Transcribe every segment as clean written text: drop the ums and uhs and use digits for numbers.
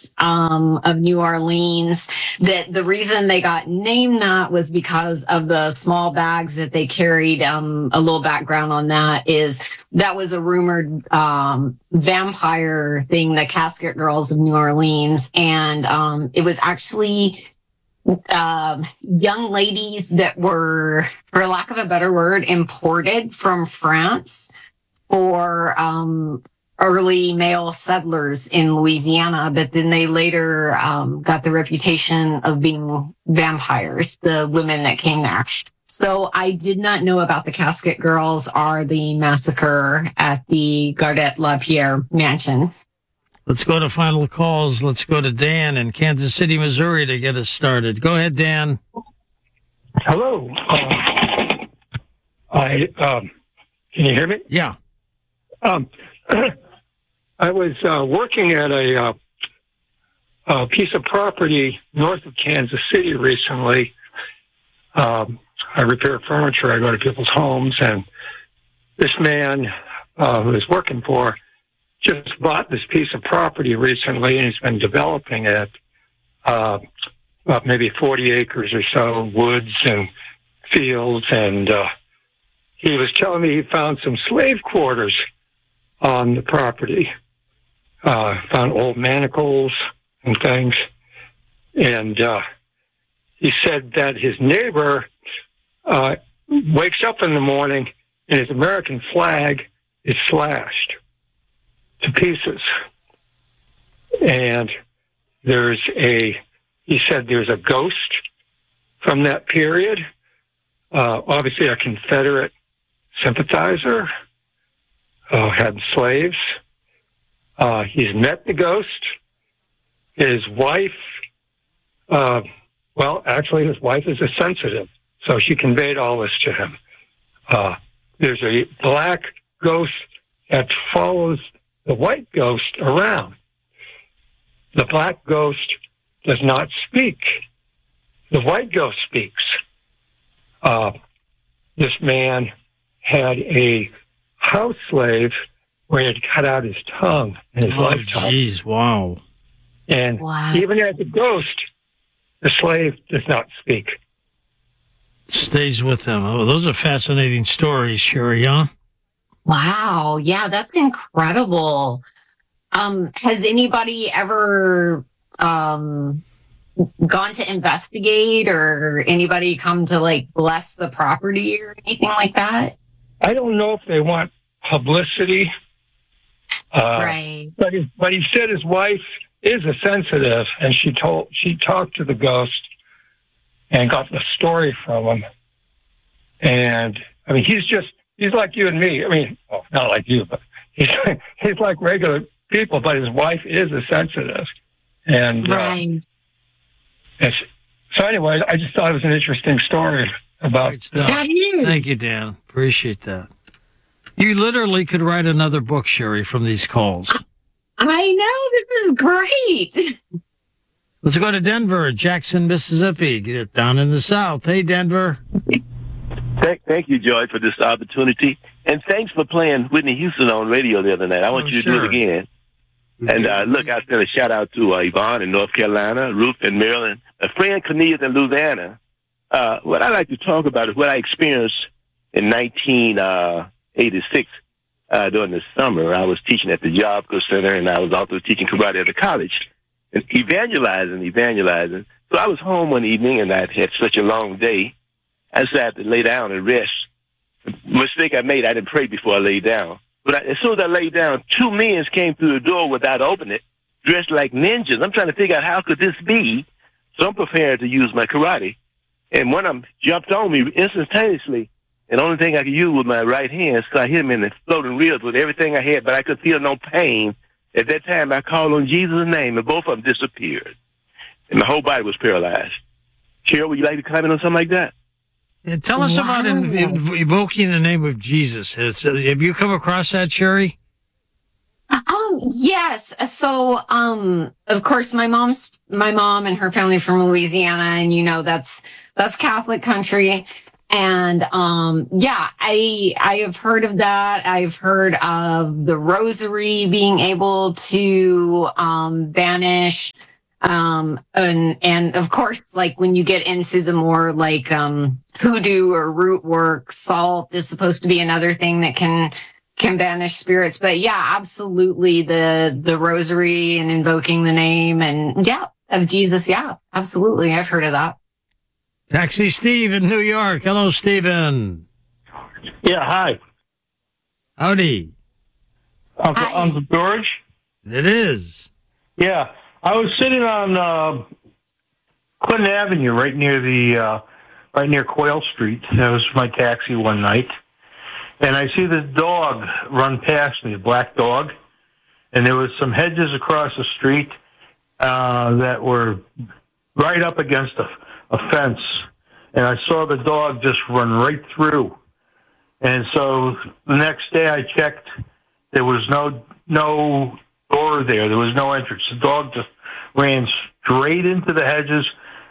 of New Orleans. That the reason they got named that was because of the small bags that they carried. A little background on that is that was a rumored vampire thing, the Casket Girls of New Orleans, and it was actually young ladies that were, for lack of a better word, imported from France for early male settlers in Louisiana, but then they later got the reputation of being vampires, the women that came there. So I did not know about the Casket Girls or the massacre at the Gardette LaPierre mansion. Let's go to final calls. Let's go to Dan in Kansas City, Missouri to get us started. Go ahead, Dan. Hello. Can you hear me? Yeah. I was working at a piece of property north of Kansas City recently. I repair furniture. I go to people's homes, and this man who I was working for just bought this piece of property recently, and he's been developing it, about maybe 40 acres or so, woods and fields, and he was telling me he found some slave quarters on the property, found old manacles and things, and he said that his neighbor wakes up in the morning and his American flag is slashed to pieces. And he said there's a ghost from that period, obviously a Confederate sympathizer, had slaves. He's met the ghost. His wife, actually his wife is a sensitive, so she conveyed all this to him. There's a black ghost that follows the white ghost around. The black ghost does not speak. The white ghost speaks. This man had a house slave where he had cut out his tongue in his lifetime. Jeez, wow. And even as a ghost, the slave does not speak. Stays with them. Oh, those are fascinating stories, Sherry, huh? Wow. Yeah, that's incredible. Has anybody ever gone to investigate, or anybody come to bless the property or anything like that? I don't know if they want publicity. Right. But he said his wife is a sensitive, and she talked to the ghost and got the story from him. And I mean, he's like you and me. I mean, well, not like you, but he's like regular people, but his wife is a sensitive. And right. So anyway, I just thought it was an interesting story about that. Is. Thank you, Dan. Appreciate that. You literally could write another book, Sherry, from these calls. I know. This is great. Let's go to Denver, Jackson, Mississippi. Get down in the South. Hey, Denver. Thank you, Joy, for this opportunity. And thanks for playing Whitney Houston on radio the other night. I want you to do it again. And look, I sent a shout out to Yvonne in North Carolina, Ruth in Maryland, a friend Cornelius in Louisiana. What I like to talk about is what I experienced in 1986 during the summer. I was teaching at the Job Corps Center, and I was also teaching karate at the college, and evangelizing. So I was home one evening, and I'd had such a long day. I decided to lay down and rest. The mistake I made, I didn't pray before I laid down. But as soon as I laid down, two men came through the door without opening it, dressed like ninjas. I'm trying to figure out how could this be. So I'm prepared to use my karate. And one of them jumped on me instantaneously. And the only thing I could use was my right hand. So I hit him in the floating ribs with everything I had, but I could feel no pain. At that time, I called on Jesus' name, and both of them disappeared. And my whole body was paralyzed. Cheryl, would you like to comment on something like that? And tell us about evoking the name of Jesus. Have you come across that, Sherry? Yes. So, of course, my mom and her family from Louisiana, and that's Catholic country. And yeah, I have heard of that. I've heard of the rosary being able to banish. And of course, like when you get into the more like hoodoo or root work, salt is supposed to be another thing that can banish spirits. But yeah, absolutely, the rosary and invoking the name and yeah of Jesus. Yeah, absolutely, I've heard of that. Taxi Steve in New York. Hello, Stephen. Yeah, hi. Howdy. Uncle George? It is. Yeah, I was sitting on Clinton Avenue, right near Quail Street. That was my taxi one night, and I see this dog run past me, a black dog, and there was some hedges across the street that were right up against a fence, and I saw the dog just run right through. And so the next day I checked, there was no door there. There was no entrance. The dog just ran straight into the hedges,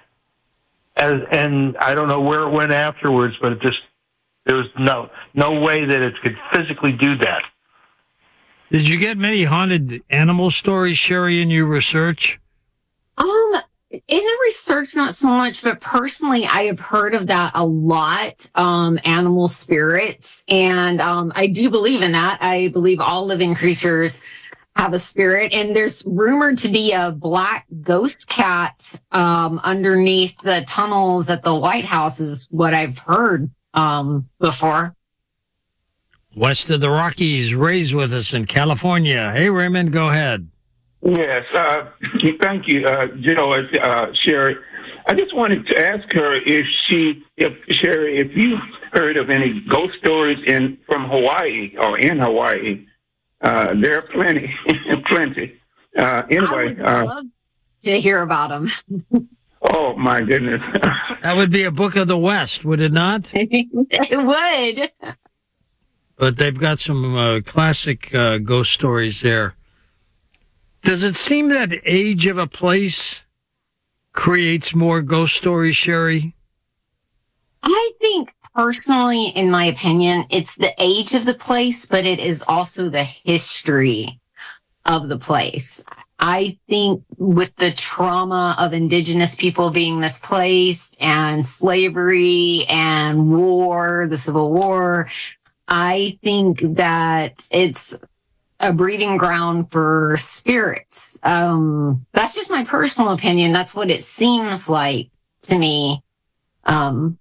and I don't know where it went afterwards, but there was no way that it could physically do that. Did you get many haunted animal stories, Sherry, in your research? In the research, not so much, but personally, I have heard of that a lot, animal spirits. And I do believe in that. I believe all living creatures have a spirit. And there's rumored to be a black ghost cat underneath the tunnels at the White House is what I've heard before. West of the Rockies, Ray's with us in California. Hey, Raymond, go ahead. Yes, thank you, Sherry. I just wanted to ask her if you heard of any ghost stories from Hawaii or in Hawaii. There are plenty. Anyway, I would love to hear about them. Oh my goodness, that would be a Book of the West, would it not? It would. But they've got some classic ghost stories there. Does it seem that age of a place creates more ghost stories, Sherry? I think personally, in my opinion, it's the age of the place, but it is also the history of the place. I think with the trauma of indigenous people being misplaced and slavery and war, the Civil War, I think that it's a breeding ground for spirits. That's just my personal opinion. That's what it seems like to me. Yeah.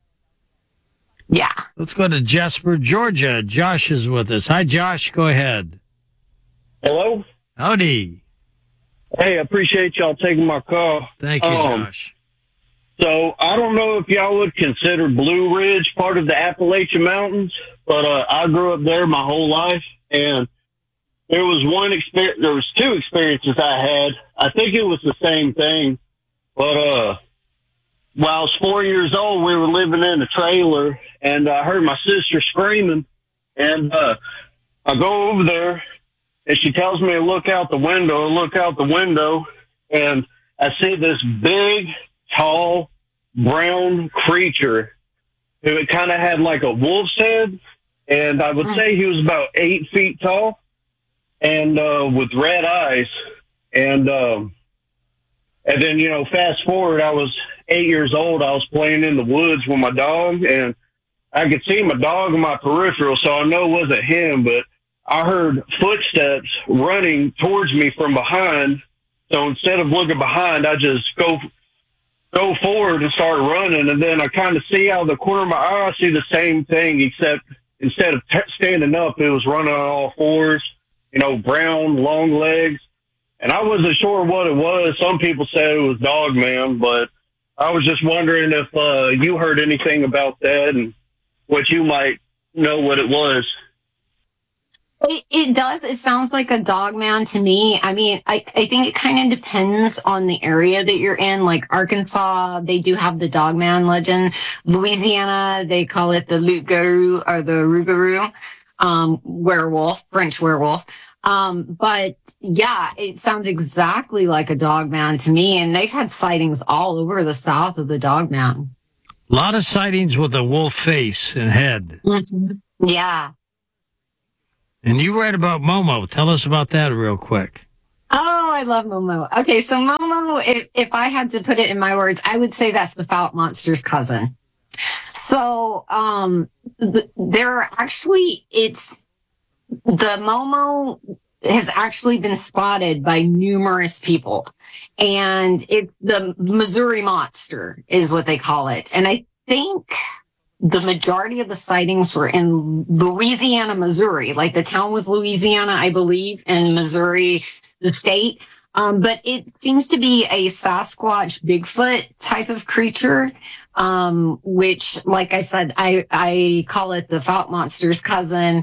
Let's go to Jasper, Georgia. Josh is with us. Hi, Josh. Go ahead. Hello? Howdy. Hey, I appreciate y'all taking my call. Thank you, Josh. So I don't know if y'all would consider Blue Ridge part of the Appalachian Mountains, but I grew up there my whole life, and there was two experiences I had. I think it was the same thing, but while I was 4 years old, we were living in a trailer, and I heard my sister screaming, and I go over there, and she tells me to look out the window, and I see this big, tall, brown creature who kind of had like a wolf's head, and I would say he was about 8 feet tall, and with red eyes, and then, fast forward, I was 8 years old. I was playing in the woods with my dog, and I could see my dog in my peripheral, so I know it wasn't him, but I heard footsteps running towards me from behind. So instead of looking behind, I just go forward and start running, and then I kind of see out of the corner of my eye, I see the same thing, except instead of standing up, it was running on all fours, brown, long legs. And I wasn't sure what it was. Some people said it was Dogman, but I was just wondering if you heard anything about that and what you might know what it was. It does. It sounds like a Dogman to me. I mean, I think it kind of depends on the area that you're in. Like Arkansas, they do have the Dogman legend. Louisiana, they call it the loup-garou or the rougarou, werewolf, French werewolf. But yeah, it sounds exactly like a Dogman to me. And they've had sightings all over the South of the Dogman. A lot of sightings with a wolf face and head. Mm-hmm. Yeah. And you read about Momo. Tell us about that real quick. Oh, I love Momo. Okay, so Momo, if I had to put it in my words, I would say that's the Fouke monster's cousin. So, the Momo has actually been spotted by numerous people, and it's the Missouri monster is what they call it. And I think the majority of the sightings were in Louisiana, Missouri. Like the town was Louisiana, I believe, and Missouri, the state. But it seems to be a Sasquatch Bigfoot type of creature, which, like I said, I call it the Fouke monster's cousin.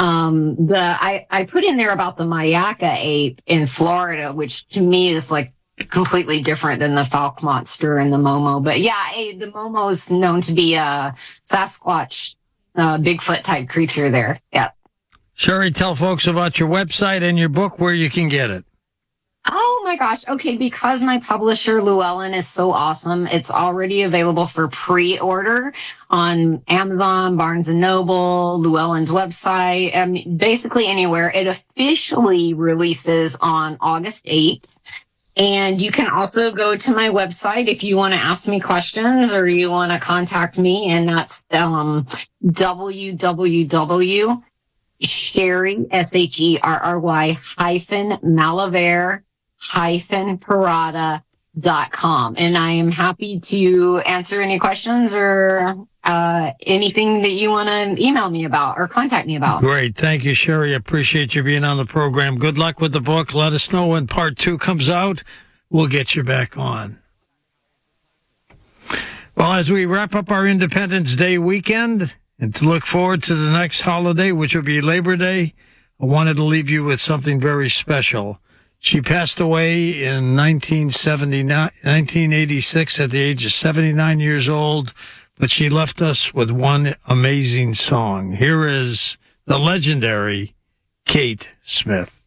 I put in there about the Mayaca ape in Florida, which to me is like completely different than the Fouke monster and the Momo. But yeah, the Momo is known to be a Sasquatch, Bigfoot type creature there. Yeah. Sherry, tell folks about your website and your book, where you can get it. Oh my gosh. Okay. Because my publisher, Llewellyn, is so awesome. It's already available for pre-order on Amazon, Barnes & Noble, Llewellyn's website, basically anywhere. It officially releases on August 8th. And you can also go to my website if you want to ask me questions or you want to contact me. And that's, www.sherry, SHERRY-Malavere-Parada.com. And I am happy to answer any questions or anything that you want to email me about or contact me about. Great. Thank you, Sherry. Appreciate you being on the program. Good luck with the book. Let us know when part 2 comes out. We'll get you back on. Well, as we wrap up our Independence Day weekend and to look forward to the next holiday, which will be Labor Day, I wanted to leave you with something very special. She passed away in 1986 at the age of 79 years old, but she left us with one amazing song. Here is the legendary Kate Smith.